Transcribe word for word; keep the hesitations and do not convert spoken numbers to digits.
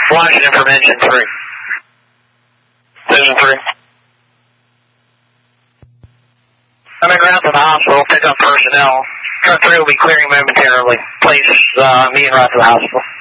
Washington from engine three. Engine three. I'm in ground to the hospital, pick up personnel. Truck three will be clearing momentarily. Place uh, me and Rob to the hospital.